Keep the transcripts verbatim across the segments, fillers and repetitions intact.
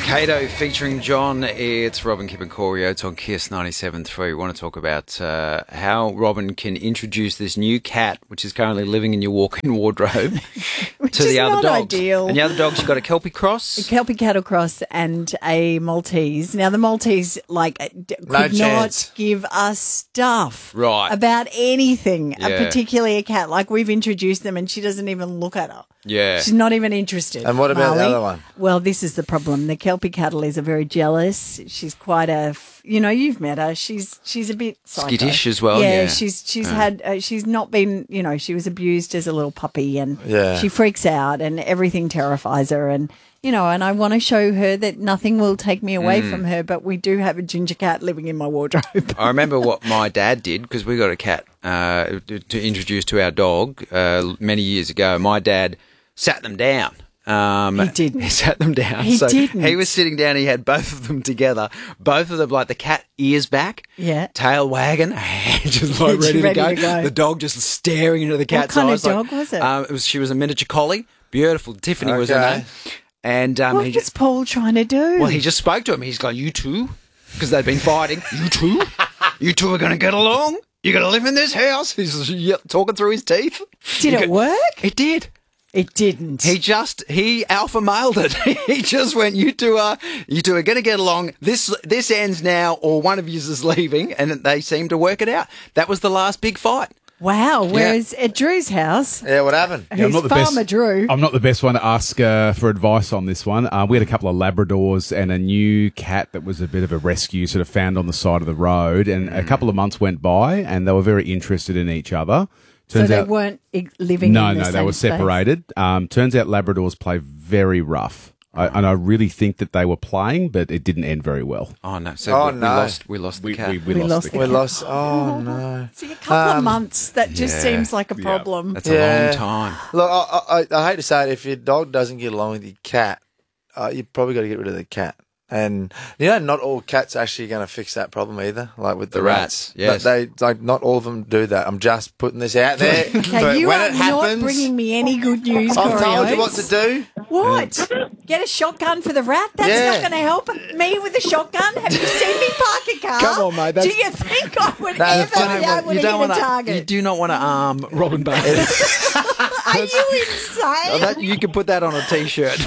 Kato featuring John. It's Robin, Kip and Corey Oates on Kiss ninety-seven point three. We want to talk about uh, how Robin can introduce this new cat, which is currently living in your walk-in wardrobe, to the other not dogs. Ideal. And the other dogs, you've got a Kelpie Cross. A Kelpie Cattle Cross and a Maltese. Now, the Maltese, like, d- could No not chance. give us stuff Right. about anything, Yeah. uh, particularly a cat. Like, we've introduced them and she doesn't even look at her. Yeah. She's not even interested. And what about the Marley. other one? Well, this is the problem. The Kelpie cattle is a very jealous. She's quite a, f- you know, you've met her. She's she's a bit psycho. Skittish as well, Yeah, yeah. she's she's Yeah. had uh, she's not been, you know, she was abused as a little puppy, and Yeah. she freaks out, and everything terrifies her, and you know, and I want to show her that nothing will take me away Mm. from her. But we do have a ginger cat living in my wardrobe. I remember what my dad did, because we got a cat uh, to, to introduce to our dog uh, many years ago. My dad sat them down. Um, He didn't. He sat them down. He so didn't. He was sitting down. He had both of them together. Both of them, like the cat ears back, Yeah. tail wagging, just like ready, Ready to, to go. go. The dog just staring into the cat's kind of eyes. like- dog was it? Um, it was? She was a miniature collie. Beautiful. Tiffany was her Okay. name. And um, What he was just, Paul trying to do? well, he just spoke to him. He's going, "You two," because they'd been fighting. You two, you two are going to get along. You're going to live in this house. He's ye- talking through his teeth. Did You it go- work? It did. It didn't. He just he alpha mailed it. He just went, "You two are you two are going to get along. This this ends now, or one of you is leaving," and they seemed to work it out. That was the last big fight. Wow. Whereas at Drew's house, Yeah, what happened? who's Farmer Drew, I'm not the best one to ask uh, for advice on this one. Uh, we had a couple of Labradors and a new cat that was a bit of a rescue, sort of found on the side of the road. And a couple of months went by, and they were very interested in each other. so Turns they out, weren't e- living no, in the no, they same were space. separated. Um, turns out Labradors play very rough. I, and I really think that they were playing, but it didn't end very well. Oh no! So Oh, we, we no. lost we lost the cat. we, We lost, lost the the We cat. lost. Oh, no. See, a couple of Um, months, that just yeah. seems like a problem. That's Yeah. a long time. Look, I, I, I hate to say it, if your dog doesn't get along with your cat, uh, you probably got to get rid of the cat. And you know, not all cats are actually going to fix that problem either. Like with the, The rats, yes. But they like not all of them do that. I'm just putting this out there. Okay, but you when are it happens, not bringing me any good news, I've Corey told you what Oates. to do. What? Get a shotgun for the rat? That's Yeah. not going to help me with a shotgun. Have you seen me park a car? Come on, mate, that's- Do you think I would No, the ever funny be one- able You to don't hit want a to. target? You do not want to arm Robin Bates. Are you insane? That, you can put that on a t-shirt.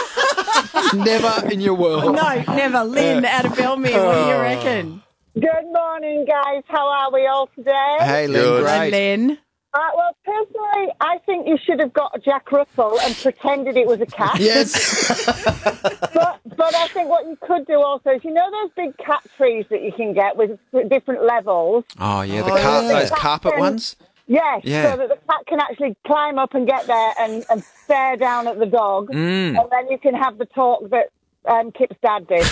Never in your world. No, never. Lynn out of Belmere, what do you reckon? Good morning, guys. How are we all today? Hey, Lynn, Good. And great. Lynn? Uh, well, personally, I think you should have got a Jack Russell and pretended it was a cat. Yes. But, but I think what you could do also is, you know those big cat trees that you can get with different levels? Oh yeah, the Oh, car- yeah. those carpet ones. Yes, Yeah. so that the cat can actually climb up and get there and, and stare down at the dog. Mm. And then you can have the talk that um, Kip's dad did.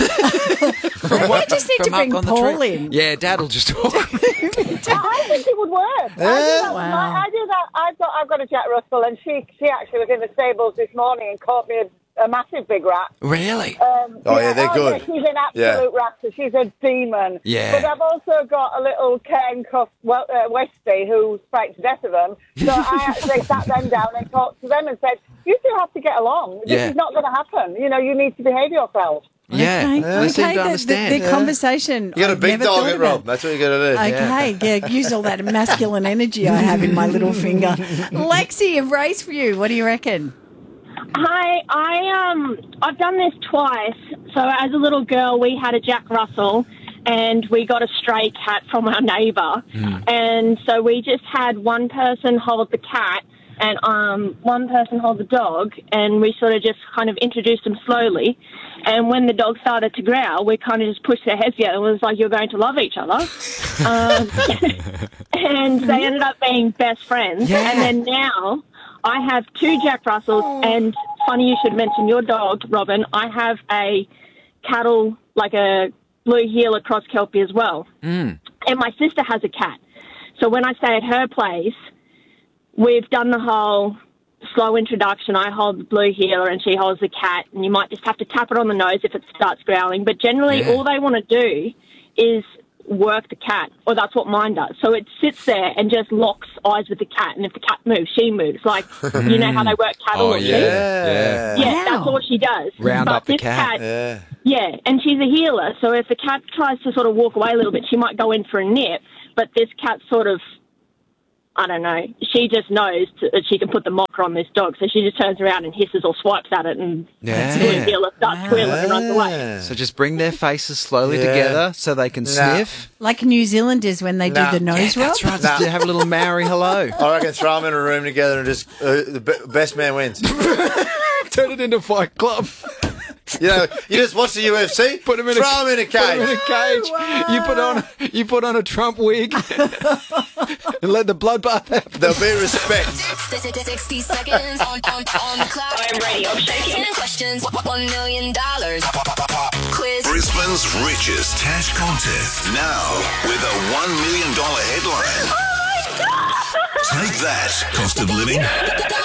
I just need to From up bring on the Paul tree. in. Yeah, Dad'll just talk. I think it would work. I, do that, Wow. my, I do that. I've got I've got a Jack Russell, and she she actually was in the stables this morning and caught me a, a massive big rat. Really? Um, Oh, yeah, they're good. Yeah, she's an absolute rat. So she's a demon. Yeah. But I've also got a little cane cuff well, uh, Westie who's frightened to death of them. So I actually sat them down and talked to them and said, "You two have to get along. This Yeah. is not going to happen. You know, you need to behave yourselves." Yeah. Okay, They seem okay, to the- understand. The, the conversation. You got a I've big never dog thought at about. Rob. That's what you got to do. Okay, yeah, use all that masculine energy I have in my little finger. Lexi of Raceview, what do you reckon? Hi, I um I've done this twice. So as a little girl, we had a Jack Russell, and we got a stray cat from our neighbour, and so we just had one person hold the cat and um one person hold the dog, and we sort of just kind of introduced them slowly. And when the dog started to growl, we kind of just pushed their heads together and was like, "You're going to love each other." um, and they ended up being best friends. Yeah. And then now I have two Jack Russells, and funny you should mention your dog, Robin. I have a cattle, like a blue heeler cross Kelpie as well. Mm. And my sister has a cat. So when I stay at her place, we've done the whole slow introduction. I hold the blue heeler and she holds the cat, and you might just have to tap it on the nose if it starts growling. But generally, Yeah. all they want to do is work the cat, or that's what mine does. So it sits there and just locks eyes with the cat, and if the cat moves, she moves. Like, you know how they work cattle Oh, or yeah. sheep? Yeah. Yeah, Wow. that's all she does. Round but up the this cat. Yeah. Yeah, and she's a healer, so if the cat tries to sort of walk away a little bit, she might go in for a nip, but this cat sort of, I don't know, she just knows to, that she can put the mocker on this dog, so she just turns around and hisses or swipes at it, and Yeah. the healer starts squealing and runs away. Yeah. So just bring their faces slowly Yeah. together so they can Nah. sniff. Like New Zealanders when they Nah. do the nose rub. That's right. Nah. Just have a little Maori hello. I reckon throw them in a room together and just uh, the be- best man wins. Turn it into Fight Club. You know, you just watch the U F C, Put him in throw a, them in a Put him in a cage. cage. You put on you put on a Trump wig and let the bloodbath happen. There'll be respect. sixty seconds on, on, on the clock. I'm ready. I'm shaking. ten questions. One million dollars. Quiz. Brisbane's richest cash contest. Now with a one million dollars headline. Oh my God! Take that, cost of living.